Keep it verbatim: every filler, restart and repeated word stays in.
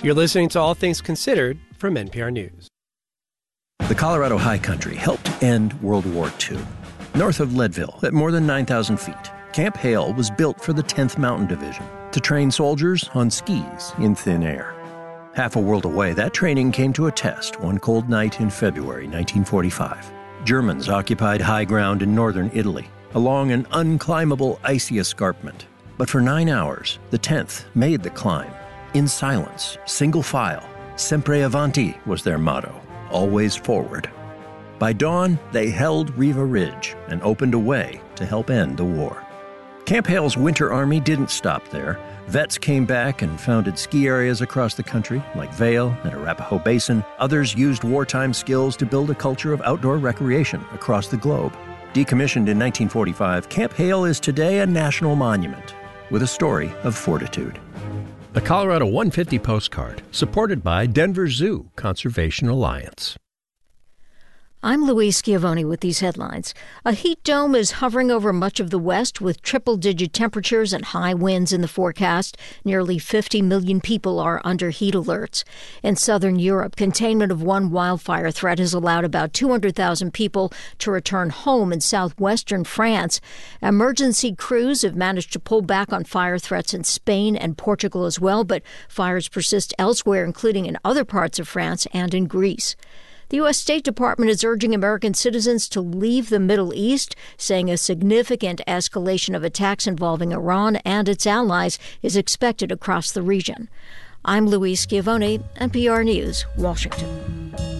You're listening to All Things Considered from N P R News. The Colorado High Country helped end World War Two. North of Leadville, at more than nine thousand feet, Camp Hale was built for the tenth Mountain Division to train soldiers on skis in thin air. Half a world away, that training came to a test one cold night in February nineteen forty-five. Germans occupied high ground in northern Italy, along an unclimbable icy escarpment. But for nine hours, the tenth made the climb. In silence, single file, sempre avanti was their motto, always forward. By dawn, they held Riva Ridge and opened a way to help end the war. Camp Hale's Winter Army didn't stop there. Vets came back and founded ski areas across the country, like Vail and Arapahoe Basin. Others used wartime skills to build a culture of outdoor recreation across the globe. Decommissioned in nineteen forty-five, Camp Hale is today a national monument with a story of fortitude. The Colorado one fifty postcard, supported by Denver Zoo Conservation Alliance. I'm Louise Schiavone with these headlines. A heat dome is hovering over much of the West with triple-digit temperatures and high winds in the forecast. Nearly fifty million people are under heat alerts. In southern Europe, containment of one wildfire threat has allowed about two hundred thousand people to return home in southwestern France. Emergency crews have managed to pull back on fire threats in Spain and Portugal as well, but fires persist elsewhere, including in other parts of France and in Greece. The U S State Department is urging American citizens to leave the Middle East, saying a significant escalation of attacks involving Iran and its allies is expected across the region. I'm Louise Schiavone, N P R News, Washington.